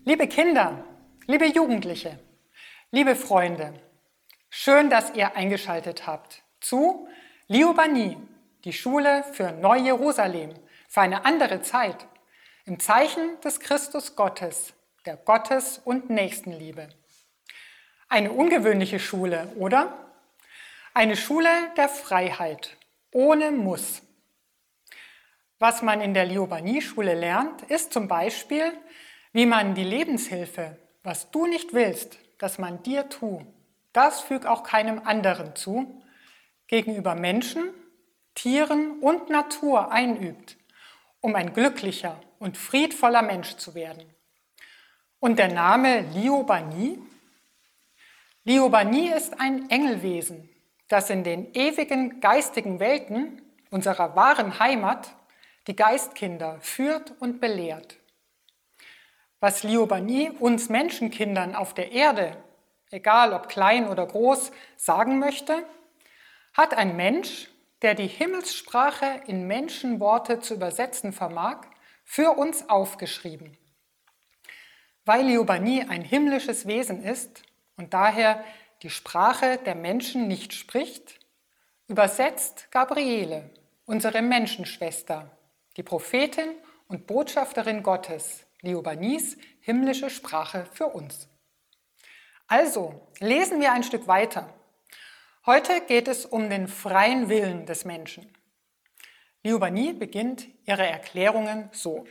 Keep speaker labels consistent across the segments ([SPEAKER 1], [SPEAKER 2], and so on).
[SPEAKER 1] Liebe Kinder, liebe Jugendliche, liebe Freunde, schön, dass ihr eingeschaltet habt zu Liobani, die Schule für Neu-Jerusalem, für eine andere Zeit, im Zeichen des Christus Gottes, der Gottes- und Nächstenliebe. Eine ungewöhnliche Schule, oder? Eine Schule der Freiheit, ohne Muss. Was man in der Liobani-Schule lernt, ist zum Beispiel, wie man die Lebenshilfe, was du nicht willst, dass man dir tut, das füg auch keinem anderen zu, gegenüber Menschen, Tieren und Natur einübt, um ein glücklicher und friedvoller Mensch zu werden. Und der Name Liobani? Liobani ist ein Engelwesen, das in den ewigen geistigen Welten unserer wahren Heimat die Geistkinder führt und belehrt. Was Liobani uns Menschenkindern auf der Erde, egal ob klein oder groß, sagen möchte, hat ein Mensch, der die Himmelssprache in Menschenworte zu übersetzen vermag, für uns aufgeschrieben. Weil Liobani ein himmlisches Wesen ist und daher die Sprache der Menschen nicht spricht, übersetzt Gabriele, unsere Menschenschwester, die Prophetin und Botschafterin Gottes, Liobanis himmlische Sprache für uns. Also, lesen wir ein Stück weiter. Heute geht es um den freien Willen des Menschen. Liobani beginnt ihre Erklärungen so.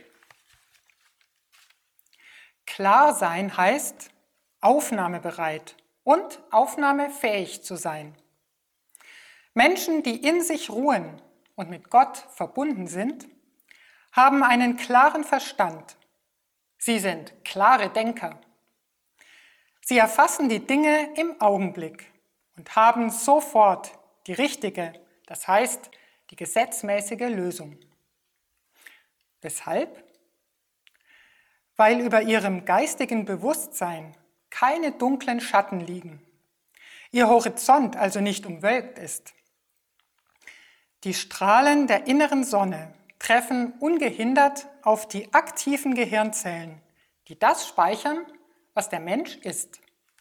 [SPEAKER 1] Klar sein heißt, aufnahmebereit und aufnahmefähig zu sein. Menschen, die in sich ruhen und mit Gott verbunden sind, haben einen klaren Verstand. Sie sind klare Denker. Sie erfassen die Dinge im Augenblick und haben sofort die richtige, das heißt die gesetzmäßige Lösung. Weshalb? Weil über ihrem geistigen Bewusstsein keine dunklen Schatten liegen, ihr Horizont also nicht umwölkt ist. Die Strahlen der inneren Sonne treffen ungehindert auf die aktiven Gehirnzellen, die das speichern, was der Mensch ist.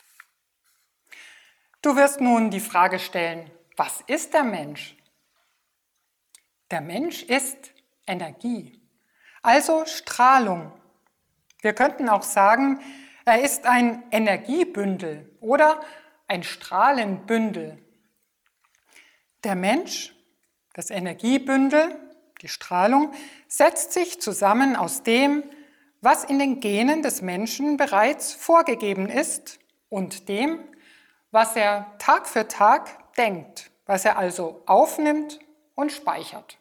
[SPEAKER 1] Du wirst nun die Frage stellen, was ist der Mensch? Der Mensch ist Energie, also Strahlung. Wir könnten auch sagen, er ist ein Energiebündel oder ein Strahlenbündel. Der Mensch, das Energiebündel, die Strahlung, setzt sich zusammen aus dem, was in den Genen des Menschen bereits vorgegeben ist und dem, was er Tag für Tag denkt, was er also aufnimmt und speichert.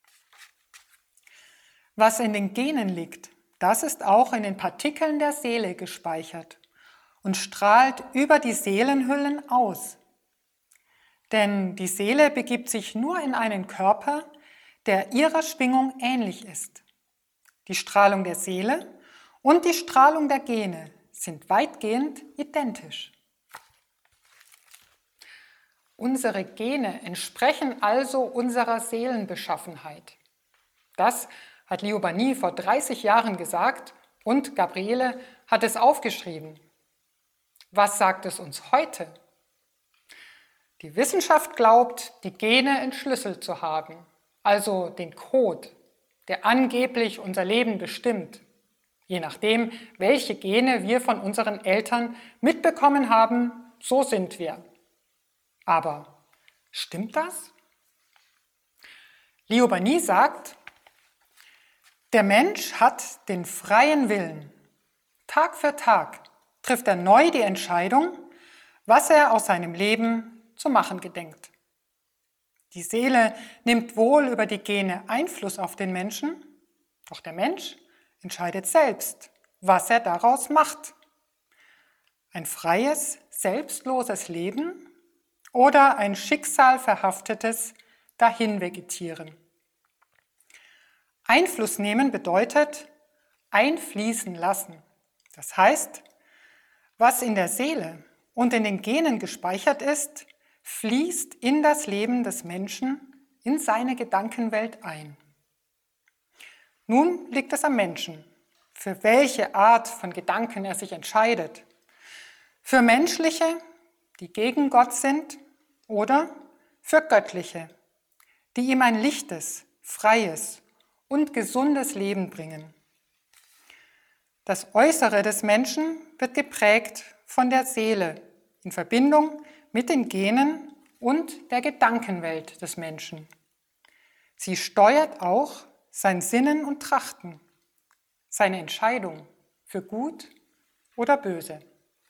[SPEAKER 1] Was in den Genen liegt, das ist auch in den Partikeln der Seele gespeichert und strahlt über die Seelenhüllen aus. Denn die Seele begibt sich nur in einen Körper, der ihrer Schwingung ähnlich ist. Die Strahlung der Seele und die Strahlung der Gene sind weitgehend identisch. Unsere Gene entsprechen also unserer Seelenbeschaffenheit. Das hat Liobani vor 30 Jahren gesagt und Gabriele hat es aufgeschrieben. Was sagt es uns heute? Die Wissenschaft glaubt, die Gene entschlüsselt zu haben, also den Code, der angeblich unser Leben bestimmt, je nachdem, welche Gene wir von unseren Eltern mitbekommen haben, so sind wir. Aber stimmt das? Liobani sagt, der Mensch hat den freien Willen. Tag für Tag trifft er neu die Entscheidung, was er aus seinem Leben zu machen gedenkt. Die Seele nimmt wohl über die Gene Einfluss auf den Menschen, doch der Mensch entscheidet selbst, was er daraus macht. Ein freies, selbstloses Leben oder ein schicksalverhaftetes Dahinvegetieren. Einfluss nehmen bedeutet einfließen lassen. Das heißt, was in der Seele und in den Genen gespeichert ist, fließt in das Leben des Menschen, in seine Gedankenwelt ein. Nun liegt es am Menschen, für welche Art von Gedanken er sich entscheidet. Für menschliche, die gegen Gott sind, oder für göttliche, die ihm ein lichtes, freies und gesundes Leben bringen. Das Äußere des Menschen wird geprägt von der Seele in Verbindung mit den Genen und der Gedankenwelt des Menschen. Sie steuert auch sein Sinnen und Trachten, seine Entscheidung für gut oder böse.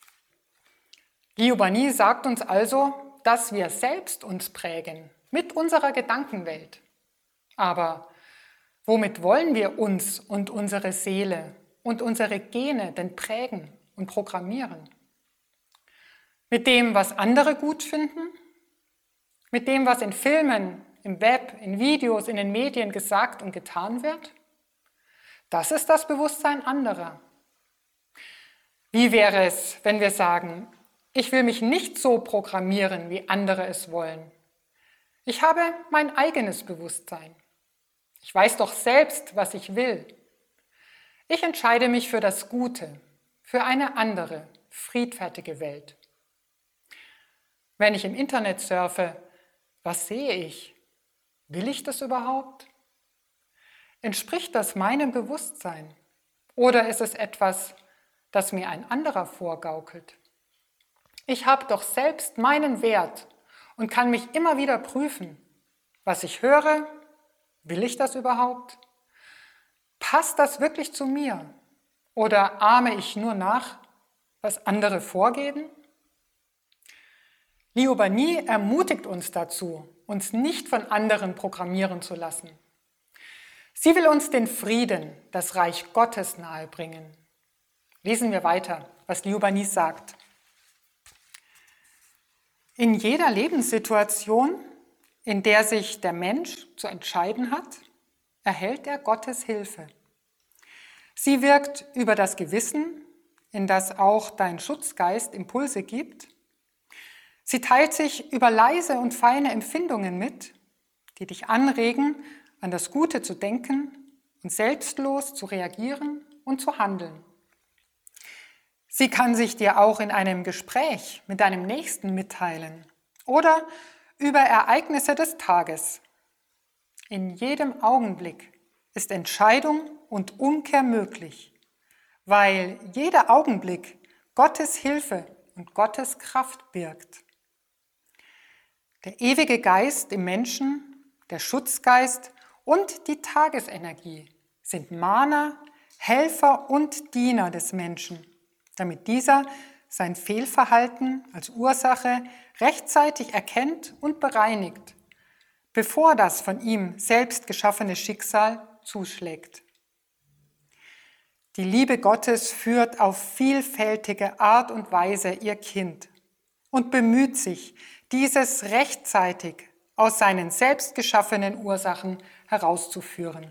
[SPEAKER 1] Liobani sagt uns also, dass wir selbst uns prägen mit unserer Gedankenwelt. Aber womit wollen wir uns und unsere Seele und unsere Gene denn prägen und programmieren? Mit dem, was andere gut finden? Mit dem, was in Filmen, im Web, in Videos, in den Medien gesagt und getan wird? Das ist das Bewusstsein anderer. Wie wäre es, wenn wir sagen, ich will mich nicht so programmieren, wie andere es wollen. Ich habe mein eigenes Bewusstsein. Ich weiß doch selbst, was ich will. Ich entscheide mich für das Gute, für eine andere, friedfertige Welt. Wenn ich im Internet surfe, was sehe ich? Will ich das überhaupt? Entspricht das meinem Bewusstsein? Oder ist es etwas, das mir ein anderer vorgaukelt? Ich habe doch selbst meinen Wert und kann mich immer wieder prüfen. Was ich höre, will ich das überhaupt? Passt das wirklich zu mir? Oder ahme ich nur nach, was andere vorgeben? Liobani ermutigt uns dazu, uns nicht von anderen programmieren zu lassen. Sie will uns den Frieden, das Reich Gottes nahebringen. Lesen wir weiter, was Liobani sagt. In jeder Lebenssituation, in der sich der Mensch zu entscheiden hat, erhält er Gottes Hilfe. Sie wirkt über das Gewissen, in das auch dein Schutzgeist Impulse gibt. Sie teilt sich über leise und feine Empfindungen mit, die dich anregen, an das Gute zu denken und selbstlos zu reagieren und zu handeln. Sie kann sich dir auch in einem Gespräch mit deinem Nächsten mitteilen oder über Ereignisse des Tages. In jedem Augenblick ist Entscheidung und Umkehr möglich, weil jeder Augenblick Gottes Hilfe und Gottes Kraft birgt. Der ewige Geist im Menschen, der Schutzgeist und die Tagesenergie sind Mahner, Helfer und Diener des Menschen, damit dieser sein Fehlverhalten als Ursache rechtzeitig erkennt und bereinigt, bevor das von ihm selbst geschaffene Schicksal zuschlägt. Die Liebe Gottes führt auf vielfältige Art und Weise ihr Kind und bemüht sich, dieses rechtzeitig aus seinen selbst geschaffenen Ursachen herauszuführen.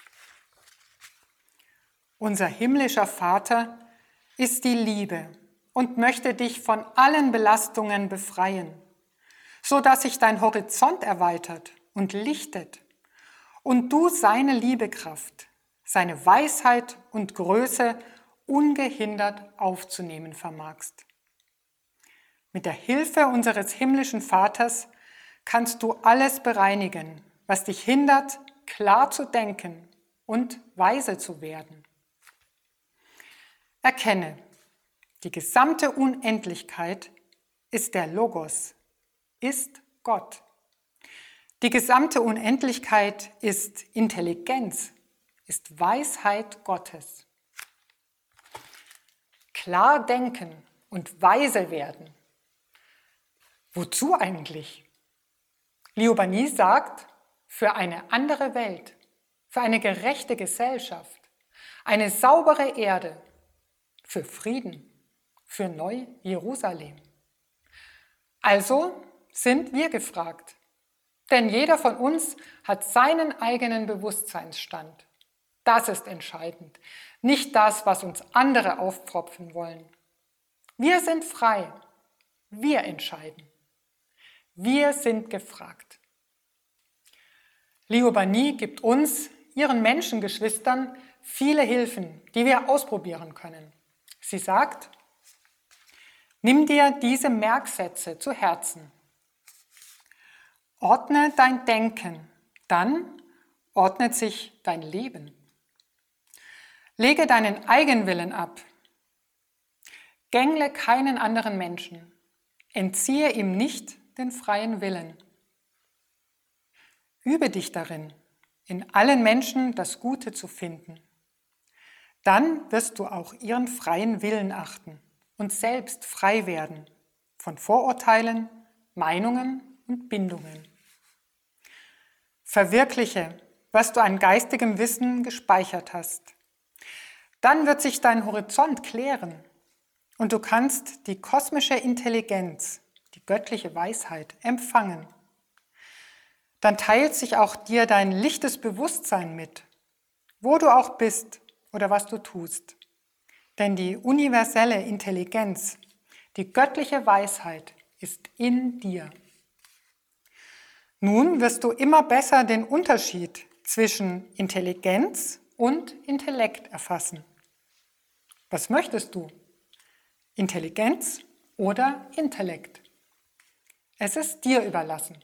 [SPEAKER 1] Unser himmlischer Vater ist die Liebe und möchte dich von allen Belastungen befreien, so dass sich dein Horizont erweitert und lichtet und du seine Liebekraft, seine Weisheit und Größe ungehindert aufzunehmen vermagst. Mit der Hilfe unseres himmlischen Vaters kannst du alles bereinigen, was dich hindert, klar zu denken und weise zu werden. Erkenne, die gesamte Unendlichkeit ist der Logos, ist Gott. Die gesamte Unendlichkeit ist Intelligenz, ist Weisheit Gottes. Klar denken und weise werden. Wozu eigentlich? Liobani sagt, für eine andere Welt, für eine gerechte Gesellschaft, eine saubere Erde, für Frieden, für Neu-Jerusalem. Also sind wir gefragt, denn jeder von uns hat seinen eigenen Bewusstseinsstand. Das ist entscheidend, nicht das, was uns andere aufpfropfen wollen. Wir sind frei, wir entscheiden. Wir sind gefragt. Liobani gibt uns, ihren Menschengeschwistern, viele Hilfen, die wir ausprobieren können. Sie sagt, nimm dir diese Merksätze zu Herzen. Ordne dein Denken, dann ordnet sich dein Leben. Lege deinen Eigenwillen ab. Gängle keinen anderen Menschen. Entziehe ihm nicht den freien Willen. Übe dich darin, in allen Menschen das Gute zu finden. Dann wirst du auch ihren freien Willen achten und selbst frei werden von Vorurteilen, Meinungen und Bindungen. Verwirkliche, was du an geistigem Wissen gespeichert hast. Dann wird sich dein Horizont klären und du kannst die kosmische Intelligenz, die göttliche Weisheit empfangen. Dann teilt sich auch dir dein lichtes Bewusstsein mit, wo du auch bist oder was du tust. Denn die universelle Intelligenz, die göttliche Weisheit ist in dir. Nun wirst du immer besser den Unterschied zwischen Intelligenz und Intellekt erfassen. Was möchtest du? Intelligenz oder Intellekt? Es ist dir überlassen.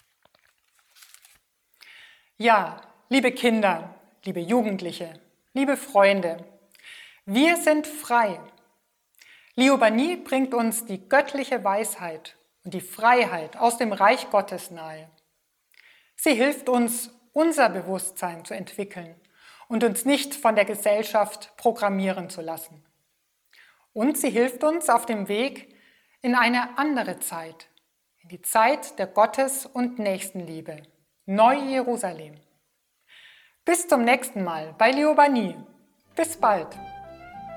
[SPEAKER 1] Ja, liebe Kinder, liebe Jugendliche, liebe Freunde, wir sind frei. Liobani bringt uns die göttliche Weisheit und die Freiheit aus dem Reich Gottes nahe. Sie hilft uns, unser Bewusstsein zu entwickeln und uns nicht von der Gesellschaft programmieren zu lassen. Und sie hilft uns auf dem Weg in eine andere Zeit, in die Zeit der Gottes- und Nächstenliebe. Neu-Jerusalem. Bis zum nächsten Mal bei Liobani. Bis bald.